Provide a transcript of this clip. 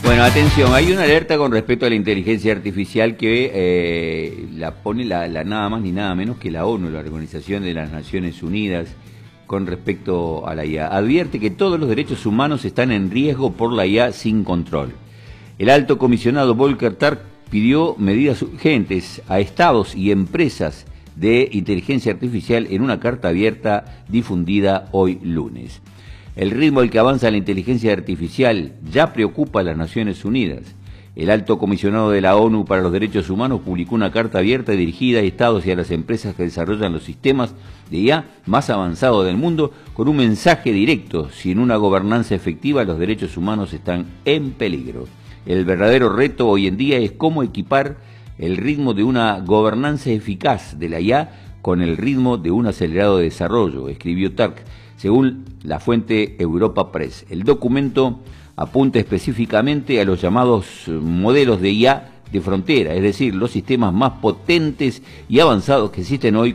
Bueno, atención, hay una alerta con respecto a la inteligencia artificial que la pone nada más ni nada menos que la ONU, la Organización de las Naciones Unidas, con respecto a la IA. Advierte que todos los derechos humanos están en riesgo por la IA sin control. El alto comisionado Volker Turk pidió medidas urgentes a estados y empresas de inteligencia artificial en una carta abierta difundida hoy lunes. El ritmo al que avanza la inteligencia artificial ya preocupa a las Naciones Unidas. El alto comisionado de la ONU para los Derechos Humanos publicó una carta abierta dirigida a estados y a las empresas que desarrollan los sistemas de IA más avanzados del mundo, con un mensaje directo: sin una gobernanza efectiva, los derechos humanos están en peligro. El verdadero reto hoy en día es cómo equipar el ritmo de una gobernanza eficaz de la IA con el ritmo de un acelerado desarrollo, escribió Turk, según la fuente Europa Press. El documento apunta específicamente a los llamados modelos de IA de frontera, es decir, los sistemas más potentes y avanzados que existen hoy,